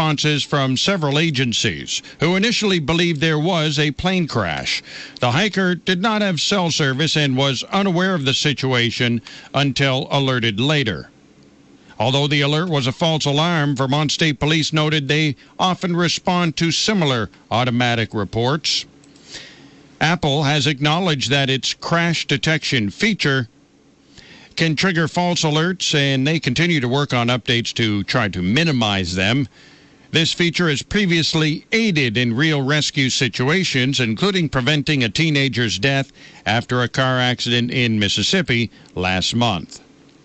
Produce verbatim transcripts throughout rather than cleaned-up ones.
responses from several agencies, who initially believed there was a plane crash. The hiker did not have cell service and was unaware of the situation until alerted later. Although the alert was a false alarm, Vermont State Police noted they often respond to similar automatic reports. Apple has acknowledged that its crash detection feature can trigger false alerts, and they continue to work on updates to try to minimize them. This feature has previously aided in real rescue situations, including preventing a teenager's death after a car accident in Mississippi last month.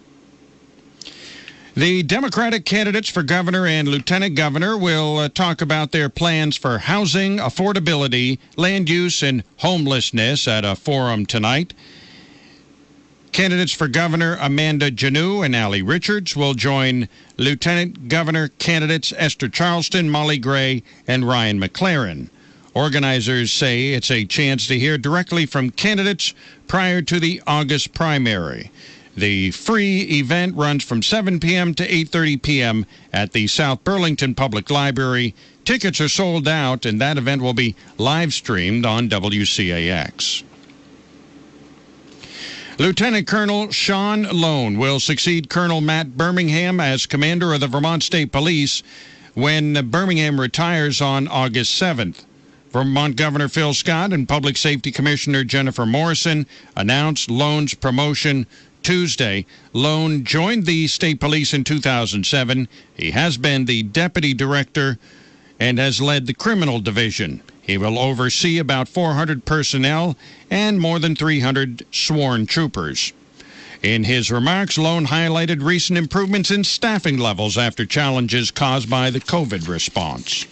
The Democratic candidates for governor and lieutenant governor will uh, talk about their plans for housing, affordability, land use, and homelessness at a forum tonight. Candidates for governor Amanda Janoo and Allie Richards will join lieutenant governor candidates Esther Charleston, Molly Gray, and Ryan McLaren. Organizers say it's a chance to hear directly from candidates prior to the August primary. The free event runs from seven p.m. to eight thirty p.m. at the South Burlington Public Library. Tickets are sold out, and that event will be live-streamed on W C A X. Lieutenant Colonel Sean Lone will succeed Colonel Matt Birmingham as commander of the Vermont State Police when Birmingham retires on August seventh. Vermont Governor Phil Scott and Public Safety Commissioner Jennifer Morrison announced Lone's promotion Tuesday. Lone joined the state police in two thousand seven. He has been the deputy director and has led the criminal division. He will oversee about four hundred personnel and more than three hundred sworn troopers. In his remarks, Lone highlighted recent improvements in staffing levels after challenges caused by the COVID response.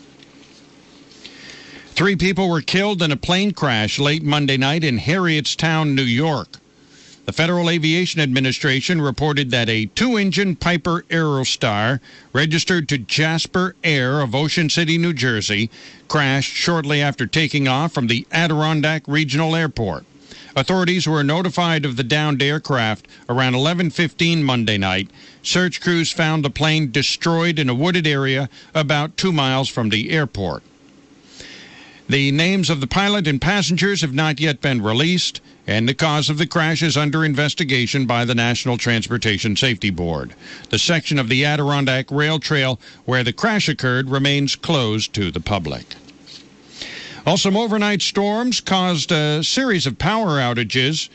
Three people were killed in a plane crash late Monday night in Harrietstown, New York. The Federal Aviation Administration reported that a two-engine Piper Aerostar, registered to Jasper Air of Ocean City, New Jersey, crashed shortly after taking off from the Adirondack Regional Airport. Authorities were notified of the downed aircraft around eleven fifteen Monday night. Search crews found the plane destroyed in a wooded area about two miles from the airport. The names of the pilot and passengers have not yet been released, and the cause of the crash is under investigation by the National Transportation Safety Board. The section of the Adirondack Rail Trail where the crash occurred remains closed to the public. Also, overnight storms caused a series of power outages,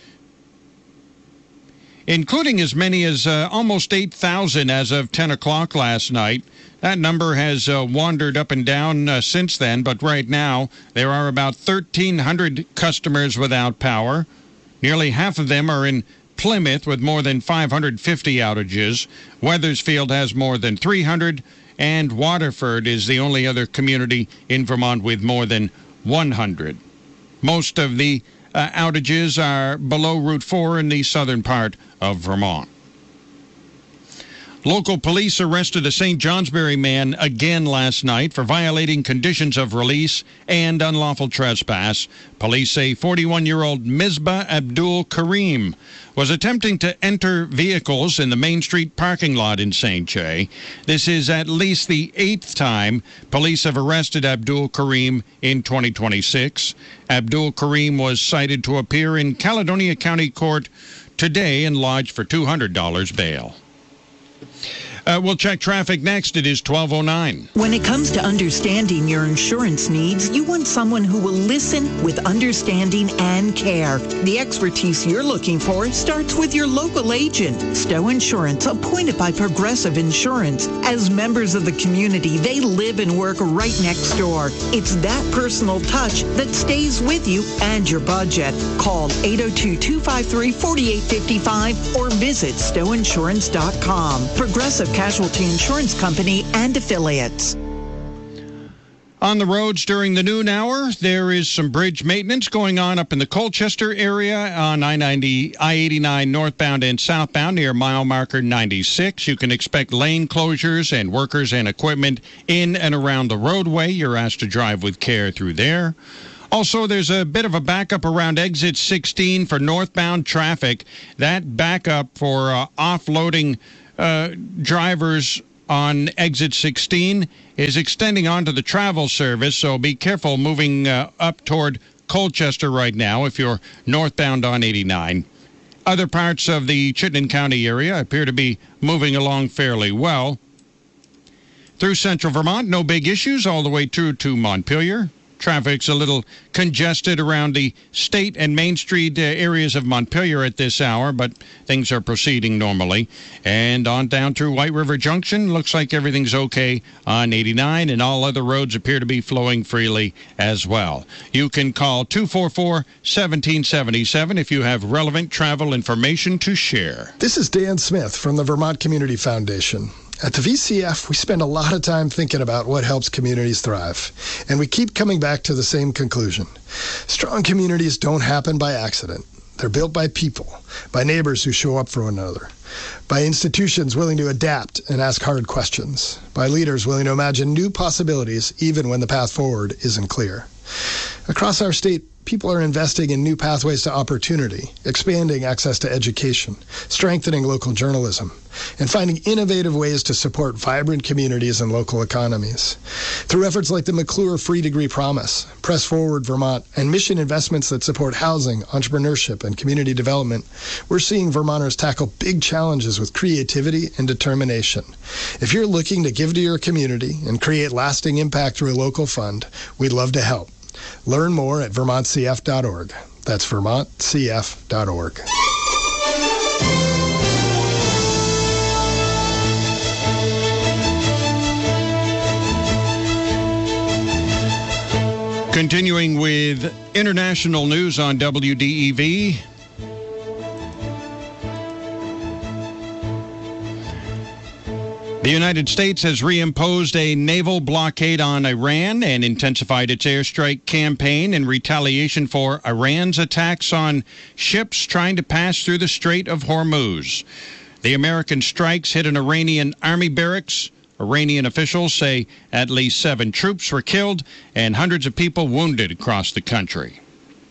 including as many as uh, almost eight thousand as of ten o'clock last night. That number has uh, wandered up and down uh, since then, but right now there are about thirteen hundred customers without power. Nearly half of them are in Plymouth with more than five hundred fifty outages. Wethersfield has more than three hundred, and Waterford is the only other community in Vermont with more than one hundred. Most of the uh, outages are below Route four in the southern part of Vermont. Local police arrested a Saint Johnsbury man again last night for violating conditions of release and unlawful trespass. Police say forty-one-year-old Misbah Abdul Karim was attempting to enter vehicles in the Main Street parking lot in Saint Jay. This is at least the eighth time police have arrested Abdul Karim in twenty twenty-six. Abdul Karim was cited to appear in Caledonia County Court today and lodged for two hundred dollars bail. Uh, we'll check traffic next. It is twelve oh nine. When it comes to understanding your insurance needs, you want someone who will listen with understanding and care. The expertise you're looking for starts with your local agent. Stowe Insurance, appointed by Progressive Insurance. As members of the community, they live and work right next door. It's that personal touch that stays with you and your budget. Call eight oh two, two five three, four eight five five or visit stowe insurance dot com. Progressive Casualty Insurance Company and affiliates. On the roads during the noon hour, there is some bridge maintenance going on up in the Colchester area on I ninety, I eighty-nine northbound and southbound near mile marker ninety-six. You can expect lane closures and workers and equipment in and around the roadway. You're asked to drive with care through there. Also, there's a bit of a backup around exit sixteen for northbound traffic. That backup for uh, offloading Uh, drivers on exit sixteen is extending onto the travel service, so be careful moving uh, up toward Colchester right now if you're northbound on eighty-nine. Other parts of the Chittenden County area appear to be moving along fairly well. Through central Vermont, no big issues all the way through to Montpelier. Traffic's a little congested around the State and Main Street uh, areas of Montpelier at this hour, but things are proceeding normally. And on down through White River Junction, looks like everything's okay on eighty-nine, and all other roads appear to be flowing freely as well. You can call two four four, one seven seven seven if you have relevant travel information to share. This is Dan Smith from the Vermont Community Foundation. At the V C F, we spend a lot of time thinking about what helps communities thrive, and we keep coming back to the same conclusion. Strong communities don't happen by accident. They're built by people, by neighbors who show up for one another, by institutions willing to adapt and ask hard questions, by leaders willing to imagine new possibilities even when the path forward isn't clear. Across our state, people are investing in new pathways to opportunity, expanding access to education, strengthening local journalism, and finding innovative ways to support vibrant communities and local economies. Through efforts like the McClure Free Degree Promise, Press Forward Vermont, and mission investments that support housing, entrepreneurship, and community development, we're seeing Vermonters tackle big challenges with creativity and determination. If you're looking to give to your community and create lasting impact through a local fund, we'd love to help. Learn more at vermont c f dot org. That's vermont c f dot org. Continuing with international news on W D E V. The United States has reimposed a naval blockade on Iran and intensified its airstrike campaign in retaliation for Iran's attacks on ships trying to pass through the Strait of Hormuz. The American strikes hit an Iranian army barracks. Iranian officials say at least seven troops were killed and hundreds of people wounded across the country.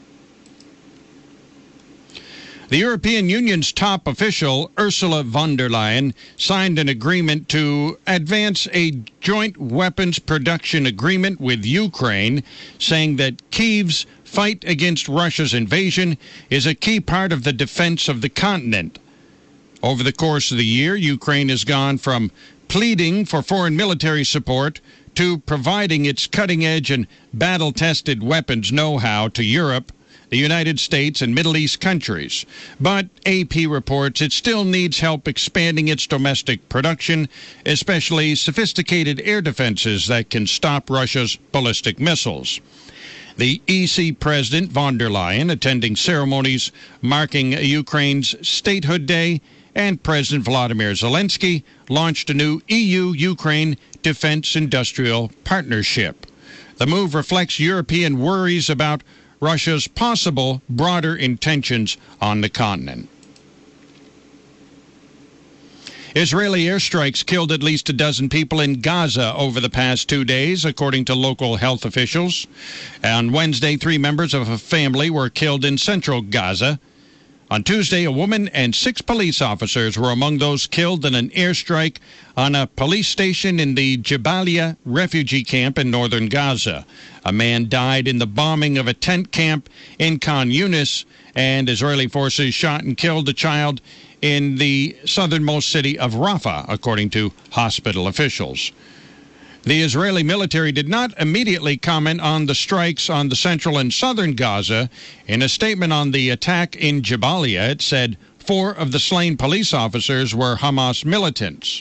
The European Union's top official, Ursula von der Leyen, signed an agreement to advance a joint weapons production agreement with Ukraine, saying that Kyiv's fight against Russia's invasion is a key part of the defense of the continent. Over the course of the year, Ukraine has gone from pleading for foreign military support to providing its cutting-edge and battle-tested weapons know-how to Europe, the United States, and Middle East countries. But A P reports it still needs help expanding its domestic production, especially sophisticated air defenses that can stop Russia's ballistic missiles. The E C president, von der Leyen, attending ceremonies marking Ukraine's Statehood Day, and President Volodymyr Zelensky launched a new E U-Ukraine Defense Industrial Partnership. The move reflects European worries about Russia's possible broader intentions on the continent. Israeli airstrikes killed at least a dozen people in Gaza over the past two days, according to local health officials. On Wednesday, three members of a family were killed in central Gaza. On Tuesday, a woman and six police officers were among those killed in an airstrike on a police station in the Jabalia refugee camp in northern Gaza. A man died in the bombing of a tent camp in Khan Yunis, and Israeli forces shot and killed a child in the southernmost city of Rafah, according to hospital officials. The Israeli military did not immediately comment on the strikes on the central and southern Gaza. In a statement on the attack in Jabalia, it said four of the slain police officers were Hamas militants.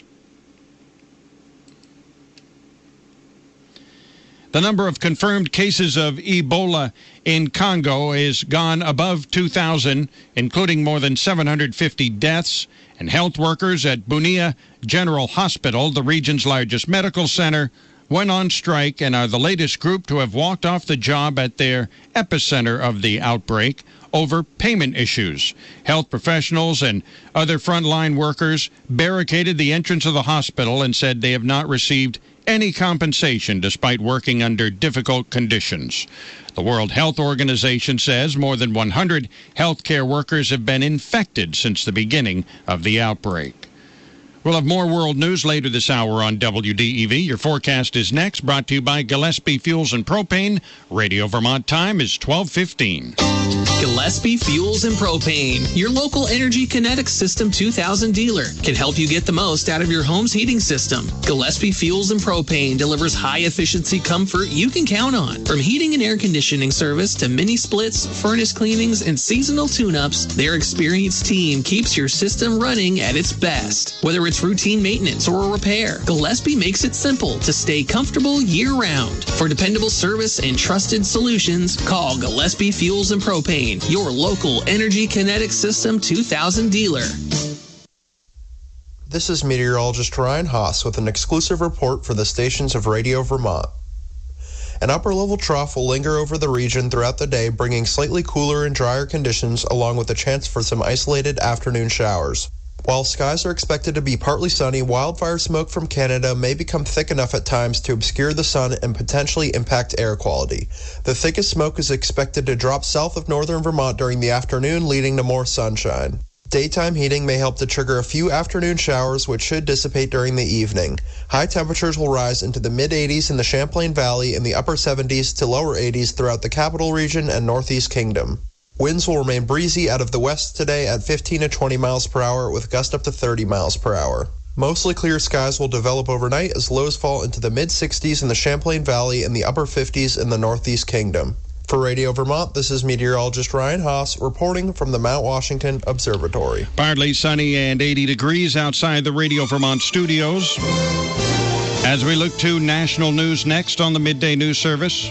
The number of confirmed cases of Ebola in Congo is gone above two thousand, including more than seven hundred fifty deaths, and health workers at Bunia General Hospital, the region's largest medical center, went on strike and are the latest group to have walked off the job at their epicenter of the outbreak over payment issues. Health professionals and other frontline workers barricaded the entrance of the hospital and said they have not received any compensation despite working under difficult conditions. The World Health Organization says more than one hundred healthcare workers have been infected since the beginning of the outbreak. We'll have more world news later this hour on W D E V. Your forecast is next, brought to you by Gillespie Fuels and Propane. Radio Vermont time is twelve fifteen. Gillespie Fuels and Propane, your local Energy Kinetic System two thousand dealer, can help you get the most out of your home's heating system. Gillespie Fuels and Propane delivers high-efficiency comfort you can count on. From heating and air conditioning service to mini splits, furnace cleanings, and seasonal tune-ups, their experienced team keeps your system running at its best. Whether it's routine maintenance or a repair, Gillespie makes it simple to stay comfortable year-round. For dependable service and trusted solutions, call Gillespie Fuels and Propane, your local Energy Kinetic System two thousand dealer. This is meteorologist Ryan Haas with an exclusive report for the stations of Radio Vermont. An upper-level trough will linger over the region throughout the day, bringing slightly cooler and drier conditions along with a chance for some isolated afternoon showers. While skies are expected to be partly sunny, wildfire smoke from Canada may become thick enough at times to obscure the sun and potentially impact air quality. The thickest smoke is expected to drop south of northern Vermont during the afternoon, leading to more sunshine. Daytime heating may help to trigger a few afternoon showers, which should dissipate during the evening. High temperatures will rise into the mid eighties in the Champlain Valley and the upper seventies to lower eighties throughout the Capital Region and Northeast Kingdom. Winds will remain breezy out of the west today at fifteen to twenty miles per hour with gusts up to thirty miles per hour. Mostly clear skies will develop overnight as lows fall into the mid sixties in the Champlain Valley and the upper fifties in the Northeast Kingdom. For Radio Vermont, this is meteorologist Ryan Haas reporting from the Mount Washington Observatory. Partly sunny and eighty degrees outside the Radio Vermont studios. As we look to national news next on the Midday News Service.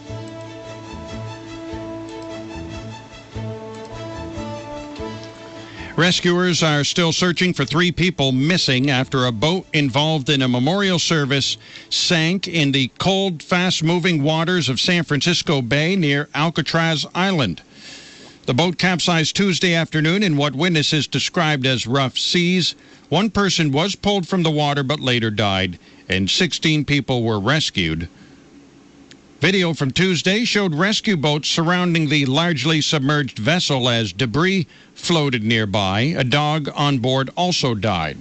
Rescuers are still searching for three people missing after a boat involved in a memorial service sank in the cold, fast-moving waters of San Francisco Bay near Alcatraz Island. The boat capsized Tuesday afternoon in what witnesses described as rough seas. One person was pulled from the water but later died, and sixteen people were rescued. Video from Tuesday showed rescue boats surrounding the largely submerged vessel as debris floated nearby. A dog on board also died.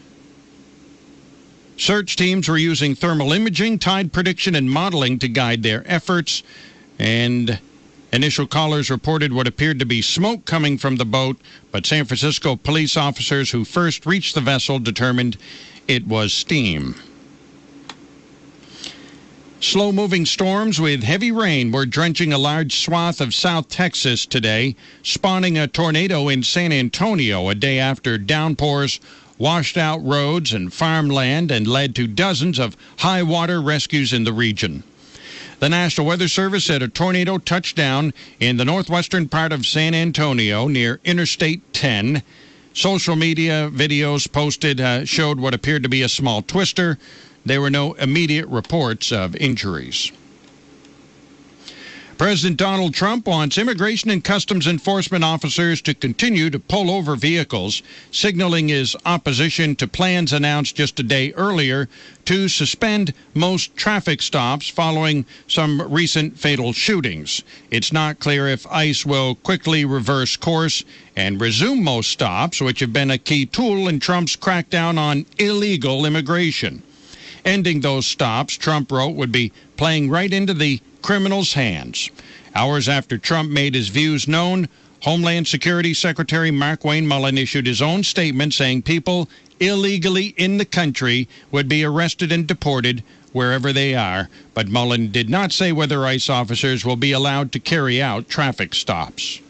Search teams were using thermal imaging, tide prediction, and modeling to guide their efforts, and initial callers reported what appeared to be smoke coming from the boat, but San Francisco police officers who first reached the vessel determined it was steam. Slow-moving storms with heavy rain were drenching a large swath of South Texas today, spawning a tornado in San Antonio a day after downpours washed out roads and farmland and led to dozens of high-water rescues in the region. The National Weather Service said a tornado touched down in the northwestern part of San Antonio near Interstate ten. Social media videos posted uh, showed what appeared to be a small twister. There were no immediate reports of injuries. President Donald Trump wants Immigration and Customs Enforcement officers to continue to pull over vehicles, signaling his opposition to plans announced just a day earlier to suspend most traffic stops following some recent fatal shootings. It's not clear if ICE will quickly reverse course and resume most stops, which have been a key tool in Trump's crackdown on illegal immigration. Ending those stops, Trump wrote, would be playing right into the criminals' hands. Hours after Trump made his views known, Homeland Security Secretary Markwayne Mullin issued his own statement saying people illegally in the country would be arrested and deported wherever they are. But Mullin did not say whether ICE officers will be allowed to carry out traffic stops.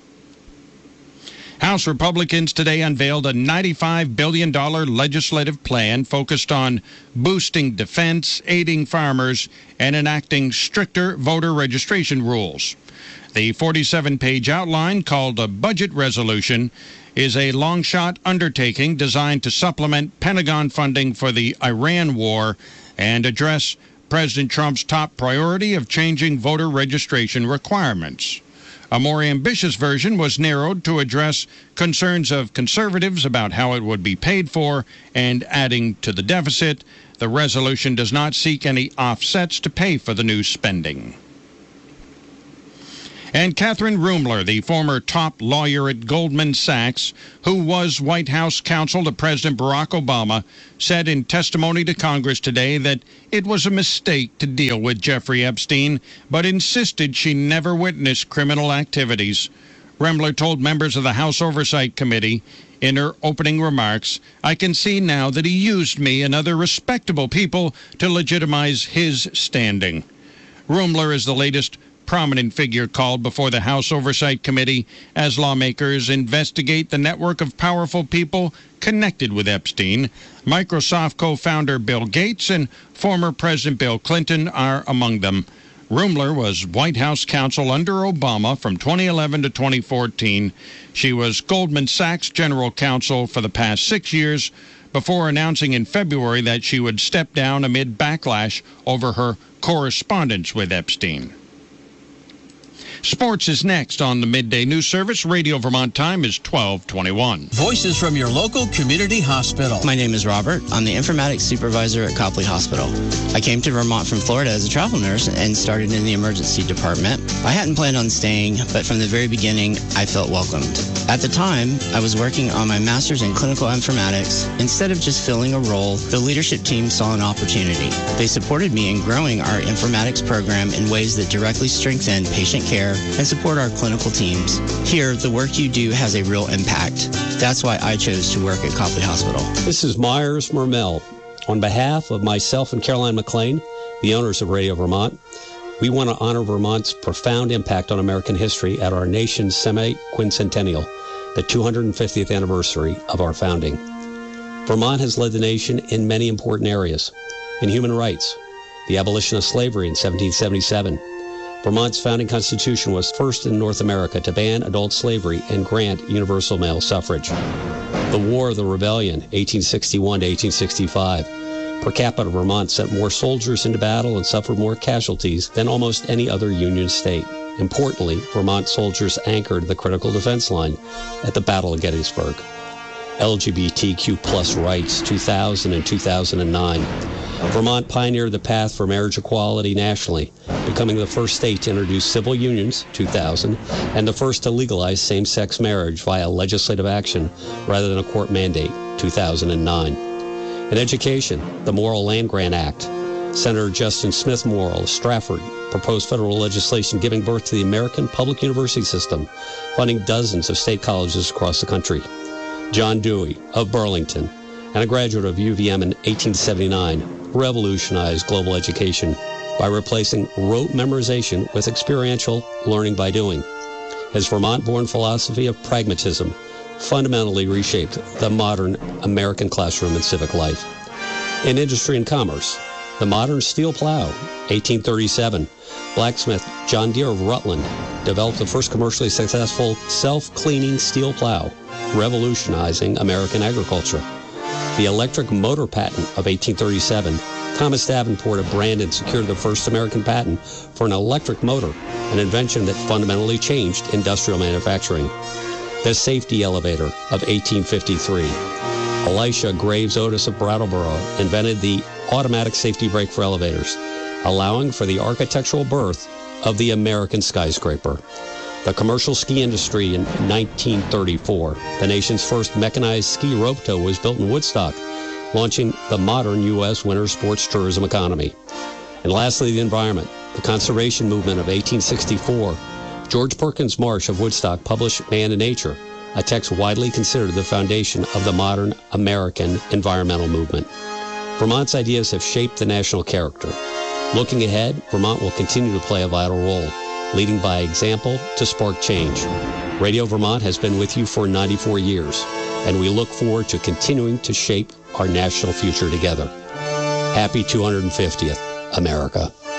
House Republicans today unveiled a ninety-five billion dollars legislative plan focused on boosting defense, aiding farmers, and enacting stricter voter registration rules. The forty-seven page outline, called a budget resolution, is a long-shot undertaking designed to supplement Pentagon funding for the Iran war and address President Trump's top priority of changing voter registration requirements. A more ambitious version was narrowed to address concerns of conservatives about how it would be paid for and adding to the deficit. The resolution does not seek any offsets to pay for the new spending. And Catherine Rumler, the former top lawyer at Goldman Sachs, who was White House counsel to President Barack Obama, said in testimony to Congress today that it was a mistake to deal with Jeffrey Epstein, but insisted she never witnessed criminal activities. Rumler told members of the House Oversight Committee in her opening remarks, "I can see now that he used me and other respectable people to legitimize his standing." Rumler is the latest prominent figure called before the House Oversight Committee as lawmakers investigate the network of powerful people connected with Epstein. Microsoft co-founder Bill Gates and former President Bill Clinton are among them. Rumler was White House counsel under Obama from twenty eleven to twenty fourteen. She was Goldman Sachs general counsel for the past six years before announcing in February that she would step down amid backlash over her correspondence with Epstein. Sports is next on the Midday News Service. Radio Vermont time is twelve twenty-one. Voices from your local community hospital. My name is Robert. I'm the informatics supervisor at Copley Hospital. I came to Vermont from Florida as a travel nurse and started in the emergency department. I hadn't planned on staying, but from the very beginning, I felt welcomed. At the time, I was working on my master's in clinical informatics. Instead of just filling a role, the leadership team saw an opportunity. They supported me in growing our informatics program in ways that directly strengthen patient care and support our clinical teams. Here, the work you do has a real impact. That's why I chose to work at Copley Hospital. This is Myers Mermel. On behalf of myself and Caroline McLean, the owners of Radio Vermont, we want to honor Vermont's profound impact on American history at our nation's semi-quincentennial, the two hundred fiftieth anniversary of our founding. Vermont has led the nation in many important areas. In human rights, the abolition of slavery in seventeen seventy-seven, Vermont's founding constitution was first in North America to ban adult slavery and grant universal male suffrage. The War of the Rebellion, eighteen sixty-one to eighteen sixty-five. Per capita, Vermont sent more soldiers into battle and suffered more casualties than almost any other Union state. Importantly, Vermont soldiers anchored the critical defense line at the Battle of Gettysburg. L G B T Q plus rights, two thousand and two thousand nine. Vermont pioneered the path for marriage equality nationally, becoming the first state to introduce civil unions, two thousand, and the first to legalize same-sex marriage via legislative action rather than a court mandate, two thousand nine. In education, the Morrill Land-Grant Act. Senator Justin Smith Morrill of Stratford proposed federal legislation giving birth to the American public university system, funding dozens of state colleges across the country. John Dewey of Burlington, and a graduate of U V M in eighteen seventy-nine, revolutionized global education by replacing rote memorization with experiential learning by doing. His Vermont-born philosophy of pragmatism fundamentally reshaped the modern American classroom and civic life. In industry and commerce, the modern steel plow, eighteen thirty-seven, blacksmith John Deere of Rutland developed the first commercially successful self-cleaning steel plow, revolutionizing American agriculture. The electric motor patent of eighteen thirty-seven, Thomas Davenport of Brandon secured the first American patent for an electric motor, an invention that fundamentally changed industrial manufacturing. The safety elevator of eighteen fifty-three. Elisha Graves Otis of Brattleboro invented the automatic safety brake for elevators, allowing for the architectural birth of the American skyscraper. The commercial ski industry in nineteen thirty-four. The nation's first mechanized ski rope tow was built in Woodstock, launching the modern U S winter sports tourism economy. And lastly, the environment. The conservation movement of eighteen sixty-four. George Perkins Marsh of Woodstock published Man and Nature, a text widely considered the foundation of the modern American environmental movement. Vermont's ideas have shaped the national character. Looking ahead, Vermont will continue to play a vital role, leading by example to spark change. Radio Vermont has been with you for ninety-four years, and we look forward to continuing to shape our national future together. Happy two hundred fiftieth, America.